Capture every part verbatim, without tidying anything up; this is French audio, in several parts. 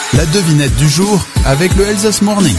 La devinette du jour avec le Elsass Morning.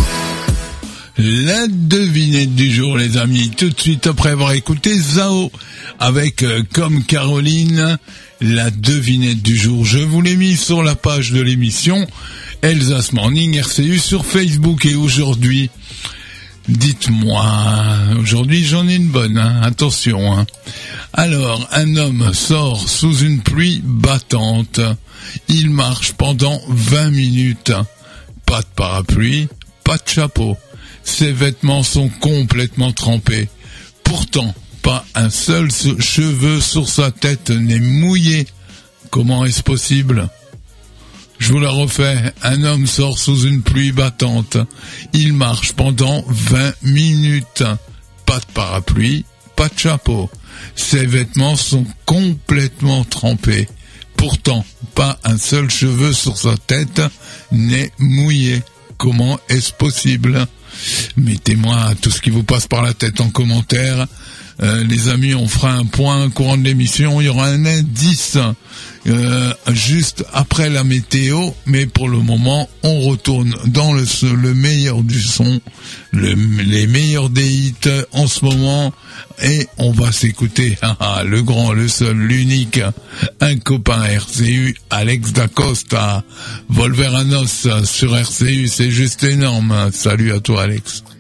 La devinette du jour, les amis, tout de suite après avoir écouté Zao avec euh, Comme Caroline, la devinette du jour. Je vous l'ai mis sur la page de l'émission Elsass Morning R C U sur Facebook. Et aujourd'hui, dites-moi, aujourd'hui j'en ai une bonne, hein, attention. Hein. Alors, un homme sort sous une pluie battante. Il marche pendant vingt minutes. Pas de parapluie, pas de chapeau. Ses vêtements sont complètement trempés. Pourtant, pas un seul cheveu sur sa tête n'est mouillé. Comment est-ce possible ? Je vous la refais. Un homme sort sous une pluie battante. Il marche pendant vingt minutes. Pas de parapluie, pas de chapeau. Ses vêtements sont complètement trempés. Pourtant, pas un seul cheveu sur sa tête n'est mouillé. Comment est-ce possible ? Mettez-moi tout ce qui vous passe par la tête en commentaire. Euh, les amis, on fera un point courant de l'émission. Il y aura un indice euh, juste après la météo. Mais pour le moment, on retourne dans le, le meilleur du son, le, les meilleurs des hits en ce moment. Et on va s'écouter ah, le grand, le seul, l'unique, un copain R C U, Alex Dacosta, Volveranos sur R C U, c'est juste énorme. Salut à toi Alex.